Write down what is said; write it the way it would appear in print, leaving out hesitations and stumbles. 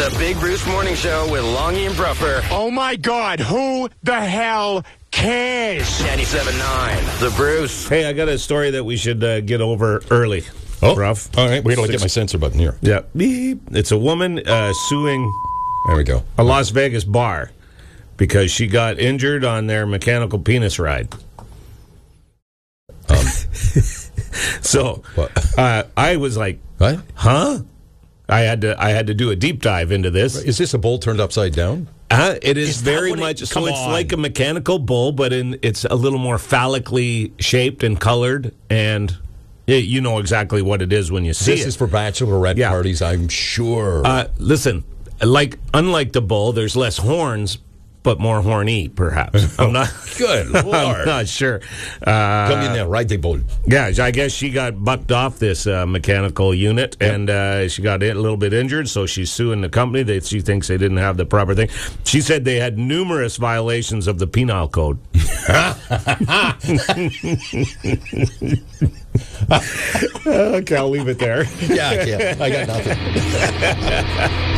The Big Bruce Morning Show with Longy and Bruffer. Oh, my God. Who the hell cares? 97.9. The Bruce. Hey, I got a story that we should get over early. Oh, Ruff. all right. Wait till I get my censor button here. Yeah. Beep. It's a woman suing There we go. a Las Vegas bar because she got injured on their mechanical penis ride. So I was like, What? huh? I had to do a deep dive into this. Is this a bowl turned upside down? It is Is that very what it- much so. come It's on. like a mechanical bull, but it's a little more phallically shaped and colored, and you know exactly what it is when you see This it. is for bachelorette Yeah. parties, I'm sure. Listen, unlike the bull, there's less horns, but more horny, perhaps. I'm not. Good I'm Lord. not sure. Come in there, ride the bull. Yeah, I guess she got bucked off this mechanical unit, and she got a little bit injured, so she's suing the company. She thinks they didn't have the proper thing. She said they had numerous violations of the penal code. Okay, I'll leave it there. Yeah, I can't. I got nothing.